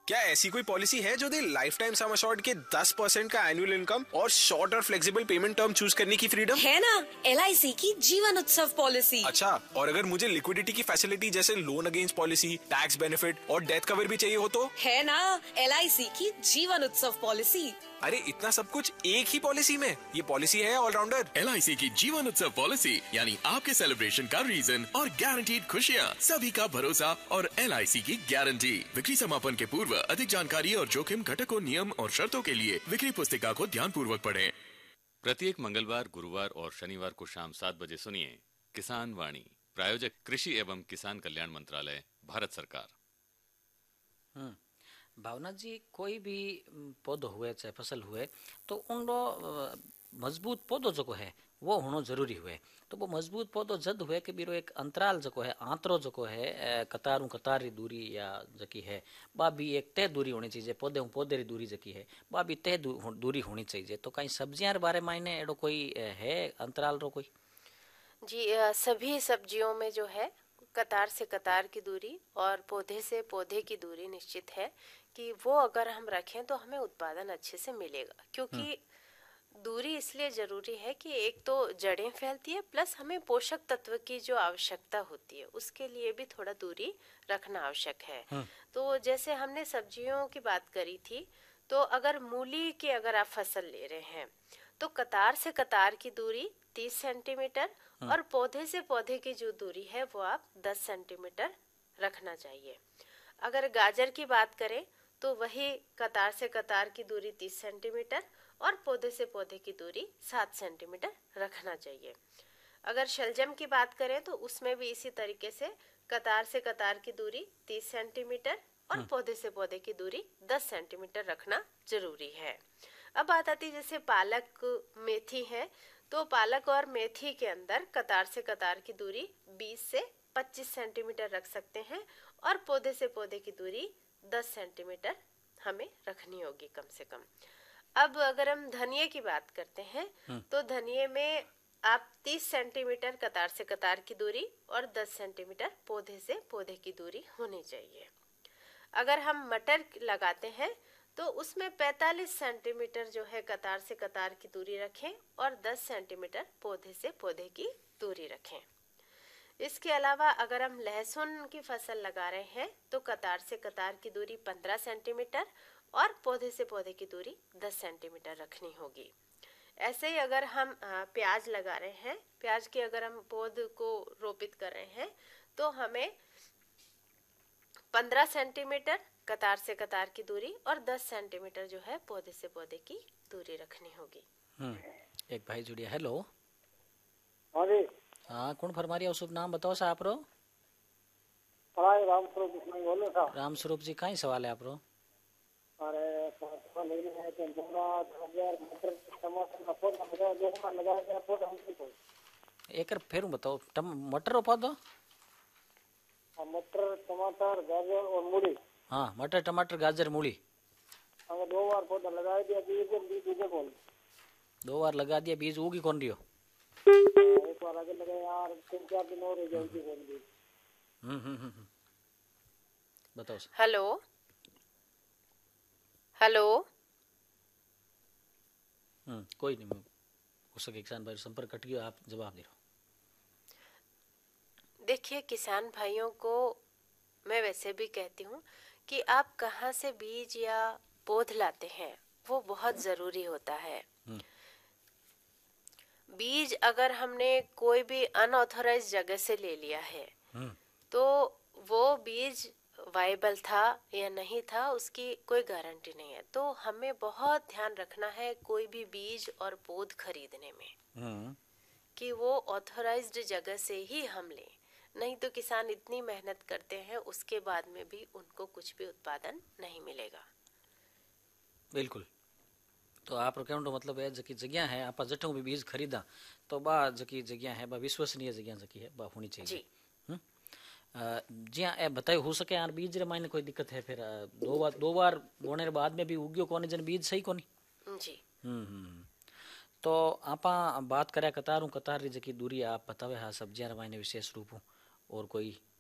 क्या ऐसी कोई पॉलिसी है जो day life time sum assured के 10% का एनुअल इनकम और शॉर्ट और फ्लेक्सिबल पेमेंट टर्म चूज करने की फ्रीडम? है ना, LIC की जीवन उत्सव पॉलिसी। अच्छा, और अगर मुझे लिक्विडिटी की फैसिलिटी जैसे loan against policy, tax benefit और डेथ कवर भी चाहिए हो तो? है ना, LIC की जीवन उत्सव पॉलिसी। अरे इतना सब कुछ एक ही पॉलिसी में? ये पॉलिसी है ऑलराउंडर। LIC की जीवन उत्सव पॉलिसी यानी आपके सेलिब्रेशन का रीजन और गारंटीड खुशियाँ, सभी का भरोसा और LIC की गारंटी। बिक्री समापन के पूर्व अधिक जानकारी और जोखिम घटकों, नियम और शर्तों के लिए बिक्री पुस्तिका को ध्यान पूर्वक पढ़ें। प्रत्येक मंगलवार, गुरुवार और शनिवार को शाम 7 बजे सुनिए किसान वाणी। प्रायोजक कृषि एवं किसान कल्याण मंत्रालय, भारत सरकार। भावना जी, कोई भी पौधो हुए चाहे फसल हुए तो उनको मजबूत पौधो जो है वो होना जरूरी हुए। तो वो मजबूत पौधो जद हुए कि बीरो एक अंतराल जो है, आंतरो जो है कतारू कतारी दूरी या जकी है बा भी एक तय दूरी होनी चाहिए। पौधे पौधे री दूरी जकी है बा भी तय दूरी होनी चाहिए। तो कहीं सब्जियां रे बारे में एडो कोई है अंतराल रो कोई? जी, सभी सब्जियों में जो है कतार से कतार की दूरी और पौधे से पौधे की दूरी निश्चित है कि वो अगर हम रखें तो हमें उत्पादन अच्छे से मिलेगा। क्योंकि दूरी इसलिए जरूरी है कि एक तो जड़ें फैलती है, प्लस हमें पोषक तत्व की जो आवश्यकता होती है उसके लिए भी थोड़ा दूरी रखना आवश्यक है। तो जैसे हमने सब्जियों की बात करी थी, तो अगर मूली की अगर आप फसल ले रहे हैं तो कतार से कतार की दूरी 30 सेंटीमीटर और पौधे से पौधे की जो दूरी है वो आप 10 सेंटीमीटर रखना चाहिए। अगर गाजर की बात करें तो वही कतार से कतार की दूरी 30 सेंटीमीटर और पौधे से पौधे की दूरी 7 सेंटीमीटर रखना चाहिए। अगर शलजम की बात करें तो उसमें भी इसी तरीके से कतार से कतार की दूरी 30 सेंटीमीटर और पौधे से पौधे की दूरी 10 सेंटीमीटर रखना जरूरी है। अब बात आती जैसे पालक, मेथी है, तो पालक और मेथी के अंदर कतार से कतार की दूरी 20 से 25 सेंटीमीटर रख सकते हैं और पौधे से पौधे की दूरी 10 सेंटीमीटर हमें रखनी होगी कम से कम। अब अगर हम धनिये की बात करते हैं तो धनिये में आप 30 सेंटीमीटर कतार से कतार की दूरी और 10 सेंटीमीटर पौधे से पौधे की दूरी होनी चाहिए। अगर हम मटर लगाते हैं तो उसमें 45 सेंटीमीटर जो है कतार से कतार की दूरी रखें और 10 सेंटीमीटर पौधे से पौधे की दूरी रखें। इसके अलावा अगर हम लहसुन की फसल लगा रहे हैं तो कतार से कतार की दूरी 15 सेंटीमीटर और पौधे से पौधे की दूरी 10 सेंटीमीटर रखनी होगी। ऐसे ही अगर हम प्याज लगा रहे हैं, प्याज के अगर हम पौध को रोपित कर रहे हैं तो हमें 15 सेंटीमीटर कतार से कतार की दूरी और 10 सेंटीमीटर जो है पौधे से पौधे की दूरी रखनी होगी। एक भाई जुड़िया। हेलो। हाँ जी। हाँ, कौन फरमा रही है? शुभ नाम बताओ सा आप रो। राम स्वरूप बोलो सा। राम स्वरूप जी, कहीं सवाल है आप रो? अरे है कि टमाटर का पौधा लगा दिया पौधा एक फिर बताओ। मटर रो पौधो? मटर, टमाटर, गाजर और मूली। हाँ, मटर, टमाटर, गाजर, मूली। अगर 2 बार पौधा लगा दिया बीज कौन? 2 बार लगा दिया, बीज उगी कौन रही हो? एक बार आगे लगे यार, 3-4 दिन और हो जाएगी कौन? बताओ। Hello hello. कोई नहीं, हो सके किसान भाई संपर्क कट गया, आप जवाब दे रहे हो। देखिए, किसान भाइयों को मैं वैसे भी कहती हूँ कि आप कहाँ से बीज या पौध लाते हैं वो बहुत जरूरी होता है। बीज अगर हमने कोई भी अनऑथराइज्ड जगह से ले लिया है तो वो बीज वायबल था या नहीं था उसकी कोई गारंटी नहीं है। तो हमें बहुत ध्यान रखना है कोई भी बीज और पौध खरीदने में कि वो ऑथराइज्ड जगह से ही हम लें। नहीं तो किसान इतनी मेहनत करते हैं उसके बाद में भी उनको कुछ भी उत्पादन नहीं मिलेगा। बिल्कुल। तो आप कहने मतलब है जकी जगह है आप जटों भी बीज खरीदा तो बा जकी जगह है बा विश्वसनीय जगह जकी है बा होनी चाहिए। जी हाँ, ए बताइए हो सके यार बीज रे मायने कोई दिक्कत है फिर 2 बार बोने के बाद में भी उग्यो कोनी जन बीज सही कोनी जी। तो आपा बात करा कतार री जकी दूरी आप बतावे हाँ सब्जियां रे मायने विशेष रूप और कोई